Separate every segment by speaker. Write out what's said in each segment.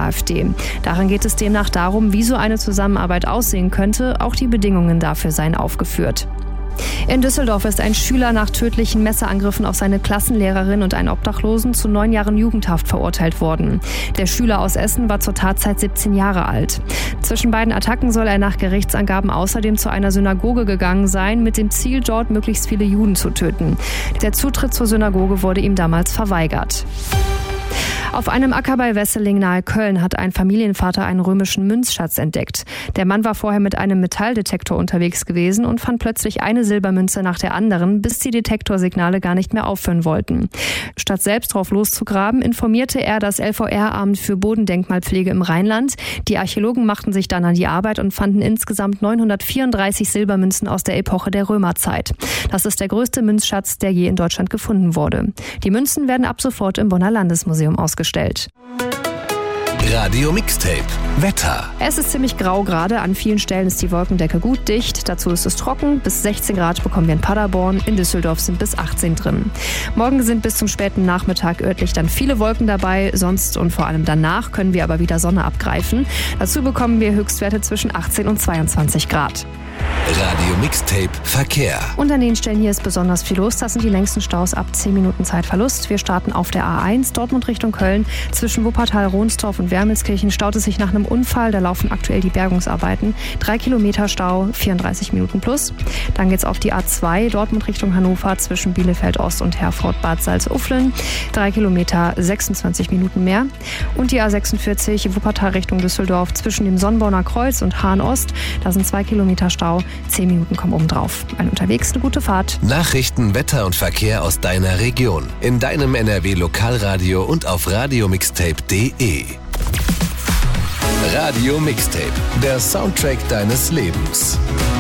Speaker 1: AfD. Darin geht es demnach darum, wie so eine Zusammenarbeit aussehen könnte. Auch die Bedingungen dafür seien aufgeführt. In Düsseldorf ist ein Schüler nach tödlichen Messerangriffen auf seine Klassenlehrerin und einen Obdachlosen zu 9 Jahren Jugendhaft verurteilt worden. Der Schüler aus Essen war zur Tatzeit 17 Jahre alt. Zwischen beiden Attacken soll er nach Gerichtsangaben außerdem zu einer Synagoge gegangen sein, mit dem Ziel, dort möglichst viele Juden zu töten. Der Zutritt zur Synagoge wurde ihm damals verweigert. Auf einem Acker bei Wesseling nahe Köln hat ein Familienvater einen römischen Münzschatz entdeckt. Der Mann war vorher mit einem Metalldetektor unterwegs gewesen und fand plötzlich eine Silbermünze nach der anderen, bis die Detektorsignale gar nicht mehr aufhören wollten. Statt selbst drauf loszugraben, informierte er das LVR-Amt für Bodendenkmalpflege im Rheinland. Die Archäologen machten sich dann an die Arbeit und fanden insgesamt 934 Silbermünzen aus der Epoche der Römerzeit. Das ist der größte Münzschatz, der je in Deutschland gefunden wurde. Die Münzen werden ab sofort im Bonner Landesmuseum ausgestellt.
Speaker 2: Radio Mixtape. Wetter.
Speaker 1: Es ist ziemlich grau gerade. An vielen Stellen ist die Wolkendecke gut dicht. Dazu ist es trocken. Bis 16 Grad bekommen wir in Paderborn. In Düsseldorf sind bis 18 drin. Morgen sind bis zum späten Nachmittag örtlich dann viele Wolken dabei. Sonst und vor allem danach können wir aber wieder Sonne abgreifen. Dazu bekommen wir Höchstwerte zwischen 18 und 22 Grad.
Speaker 2: Radio Mixtape Verkehr.
Speaker 1: Und an den Stellen hier ist besonders viel los. Das sind die längsten Staus ab 10 Minuten Zeitverlust. Wir starten auf der A1 Dortmund Richtung Köln. Zwischen Wuppertal-Rohnsdorf und Wermelskirchen staut es sich nach einem Unfall. Da laufen aktuell die Bergungsarbeiten. 3 Kilometer Stau, 34 Minuten plus. Dann geht's auf die A2 Dortmund Richtung Hannover zwischen Bielefeld-Ost und Herford-Bad Salzuflen. 3 Kilometer, 26 Minuten mehr. Und die A46 Wuppertal Richtung Düsseldorf zwischen dem Sonnborner Kreuz und Hahn-Ost. Da sind 2 Kilometer Stau. 10 Minuten kommen obendrauf. Unterwegs eine gute Fahrt.
Speaker 2: Nachrichten, Wetter und Verkehr aus deiner Region. In deinem NRW-Lokalradio und auf radiomixtape.de. Radio Mixtape. Der Soundtrack deines Lebens.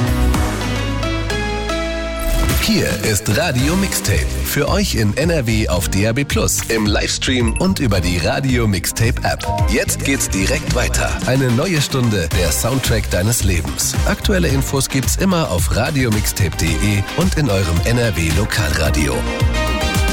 Speaker 2: Hier ist Radio Mixtape. Für euch in NRW auf DAB+, im Livestream und über die Radio Mixtape App. Jetzt geht's direkt weiter. Eine neue Stunde, der Soundtrack deines Lebens. Aktuelle Infos gibt's immer auf radiomixtape.de und in eurem NRW Lokalradio.